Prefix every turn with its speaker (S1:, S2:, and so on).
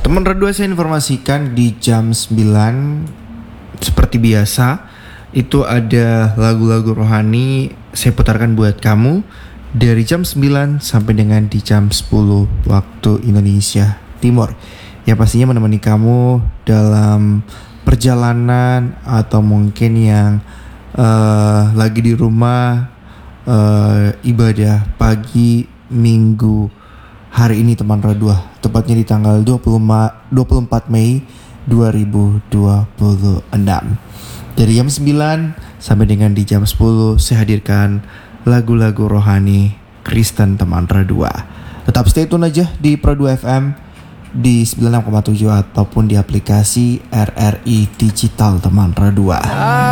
S1: Teman Redua, saya informasikan di jam 9 seperti biasa itu ada lagu-lagu rohani saya putarkan buat kamu dari jam 9 sampai dengan di jam 10 waktu Indonesia Timur. Ya pastinya menemani kamu dalam perjalanan atau mungkin yang lagi di rumah ibadah pagi Minggu hari ini teman Redua, tepatnya di tanggal 24 Mei 2026. Dari jam 9 sampai dengan di jam 10 saya hadirkan lagu-lagu rohani Kristen teman Redua. Tetap stay tune aja di Redua FM di 96,7 ataupun di aplikasi RRI Digital teman Redua.